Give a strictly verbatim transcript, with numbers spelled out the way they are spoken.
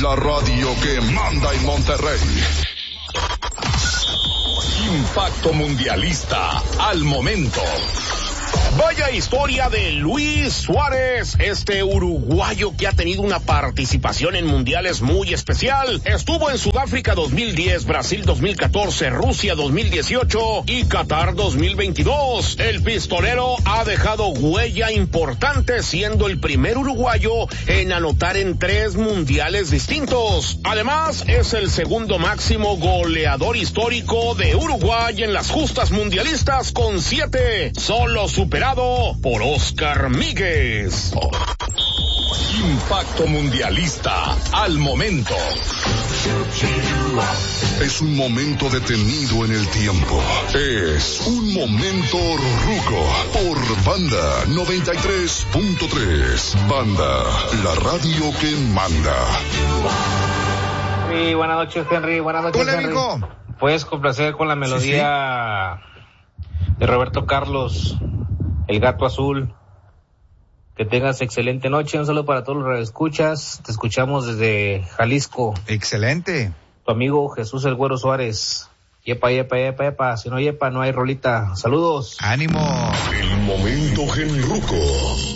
la radio que manda en Monterrey. Impacto Mundialista al momento. Vaya historia de Luis Suárez, este uruguayo que ha tenido una participación en mundiales muy especial. Estuvo en Sudáfrica dos mil diez, Brasil dos mil catorce, Rusia dos mil dieciocho y Qatar dos mil veintidós. El pistolero ha dejado huella importante, siendo el primer uruguayo en anotar en tres mundiales distintos. Además, es el segundo máximo goleador histórico de Uruguay en las justas mundialistas con siete, solo superado por Oscar Míguez. Impacto Mundialista al momento. Es un momento detenido en el tiempo. Es un momento ruco por Banda noventa y tres punto tres. Banda, la radio que manda. Sí, buenas noches, Henry. Buenas noches, Hola, Henry. amigo. Puedes complacer con la melodía sí, sí. de Roberto Carlos, El Gato Azul. Que tengas excelente noche. Un saludo para todos los radioescuchas. Te escuchamos desde Jalisco. Excelente. Tu amigo Jesús El Güero Suárez. Yepa, yepa, yepa, yepa. Si no yepa, no hay rolita. Saludos. Ánimo. El momento genruco.